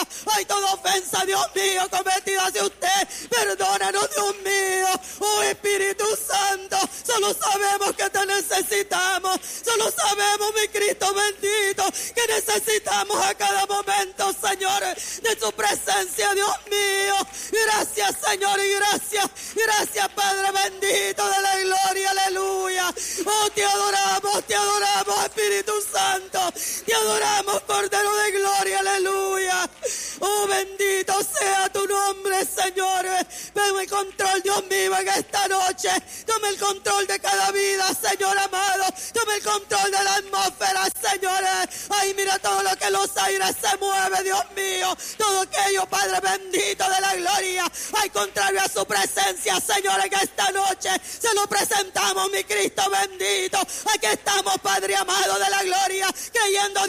Hay toda ofensa, Dios mío, cometida hacia usted. Perdónanos, Dios mío. Oh Espíritu Santo, solo sabemos que te necesitamos. Solo sabemos, mi Cristo bendito, que necesitamos a cada momento, Señor, de su presencia, Dios mío. Gracias, Señor, y gracias. Gracias, Padre bendito de la gloria, aleluya. Oh, te adoramos, Espíritu Santo. Te adoramos, Cordero de gloria, aleluya. Oh, bendito sea tu nombre, Señor. Toma el control, Dios mío, en esta noche. Toma el control de cada vida, Señor amado. Toma el control de la atmósfera, Señor. Ay, mira todo lo que los aires se mueve, Dios mío. Todo aquello, Padre bendito de la gloria. Ay, contrario a su presencia, Señor, en esta noche. Se lo presentamos, mi Cristo bendito. Aquí estamos, Padre amado de la gloria, creyendo